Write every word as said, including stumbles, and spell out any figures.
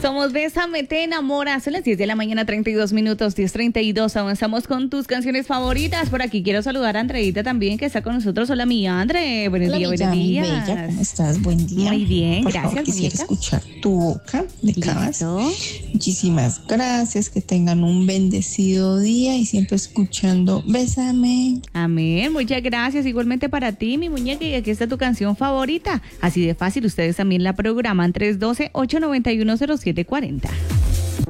Somos Bésame, te enamoras. Son las diez de la mañana, treinta y dos minutos, diez treinta y dos. Avanzamos con tus canciones favoritas. Por aquí quiero saludar a Andreita también, que está con nosotros. Hola, mi Andre. Buenos Hola, días, mi buenos Yami, días. Bella, ¿cómo estás? Buen día. Muy bien, Por gracias, favor, quisiera muñeca. escuchar tu boca de Cabas. Listo. Muchísimas gracias, que tengan un bendecido día y siempre escuchando Bésame. Amén, muchas gracias. Igualmente para ti, mi muñeca, y aquí está tu canción favorita. Así de fácil, ustedes también la programan tres uno dos, ocho nueve uno, cero siete cuatro cero.